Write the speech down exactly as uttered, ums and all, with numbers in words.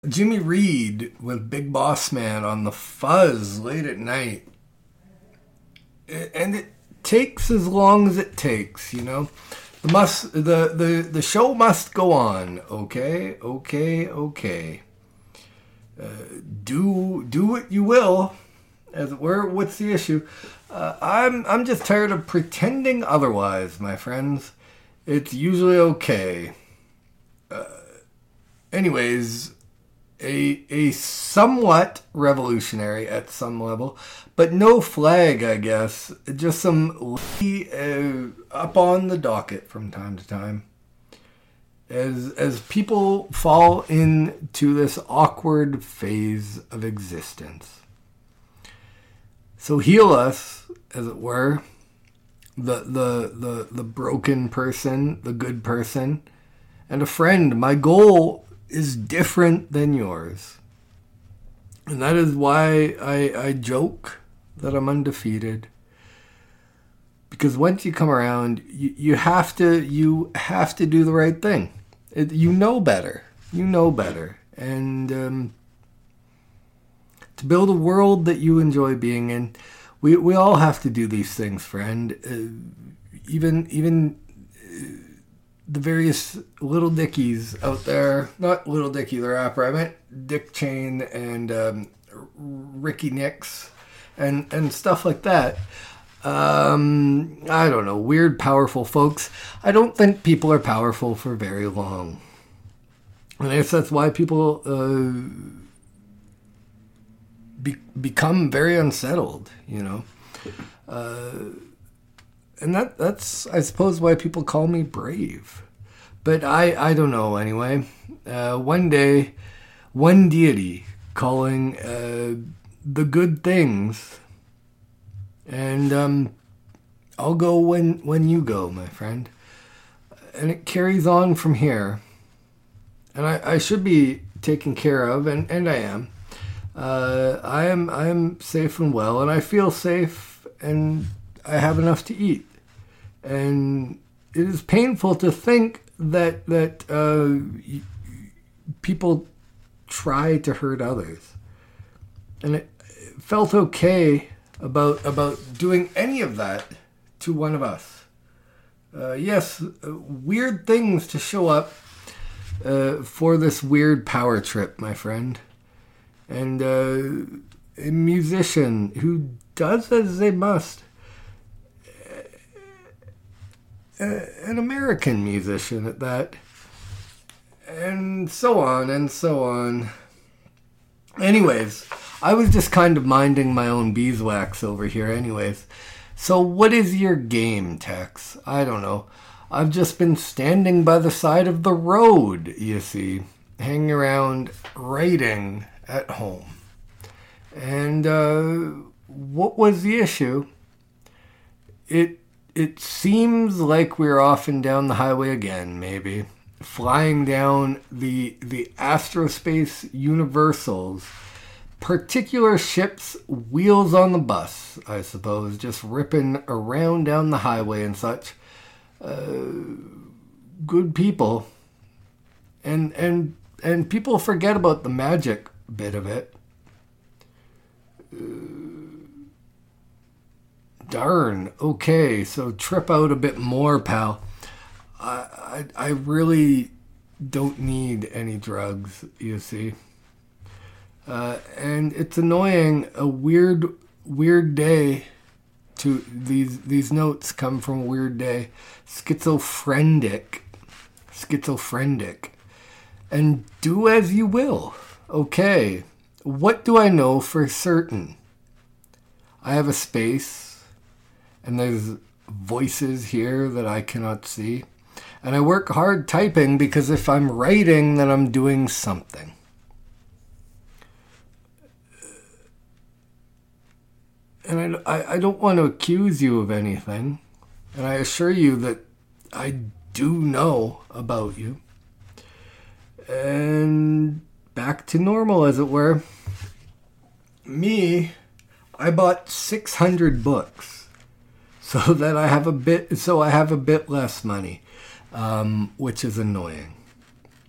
Jimmy Reed with Big Boss Man on the Fuzz late at night. And it takes as long as it takes, you know. The must the, the, the show must go on, okay? Okay, okay. Uh, do do what you will, as it were. What's the issue? Uh, I'm I'm just tired of pretending otherwise, my friends. It's usually okay. Uh, anyways, a a somewhat revolutionary at some level, but no flag, I guess. Just some uh, up on the docket from time to time. As as people fall into this awkward phase of existence. So heal us, as it were, the the the the broken person, the good person, and a friend. My goal is different than yours. And that is why I, I joke that I'm undefeated. Because once you come around, you, you have to you have to do the right thing. It, you know better. You know better. And um, to build a world that you enjoy being in, we we all have to do these things, friend. Uh, even even uh, the various Little Dickies out there, not Little Dicky the rapper, I meant Dick Chain and um, Ricky Nix and, and stuff like that. Um, I don't know, weird, powerful folks. I don't think people are powerful for very long. And I guess that's why people uh, be, become very unsettled, you know. Uh, and that that's, I suppose, why people call me brave. But I, I don't know, anyway. Uh, one day, one deity calling uh, the good things. And um, I'll go when, when you go, my friend. And it carries on from here. And I, I should be taken care of, and, and I am. Uh, I am I am safe and well, and I feel safe, and I have enough to eat. And it is painful to think that that uh, people try to hurt others. And it felt okay about about doing any of that to one of us. Uh, yes, uh, weird things to show up uh, for this weird power trip, my friend. And uh, a musician who does as they must. Uh, an American musician at that. And so on and so on. Anyways, I was just kind of minding my own beeswax over here anyways. So what is your game, Tex? I don't know. I've just been standing by the side of the road, you see, hanging around writing at home. And uh, what was the issue? It it seems like we're off and down the highway again, maybe. Flying down the the Astrospace Universal's particular ship's wheels on the bus, I suppose, just ripping around down the highway and such. Uh, good people. And and and people forget about the magic bit of it. Uh, darn. Okay, so trip out a bit more, pal. I, I I really don't need any drugs, you see. Uh, and it's annoying. A weird, weird day. To these these notes come from a weird day. Schizophrenic, schizophrenic, and do as you will. Okay, what do I know for certain? I have a space, and there's voices here that I cannot see. And I work hard typing because if I'm writing, then I'm doing something. And I, I, I don't want to accuse you of anything. And I assure you that I do know about you. And back to normal, as it were. Me, I bought six hundred books. So that I have a bit, so I have a bit less money. Um, which is annoying.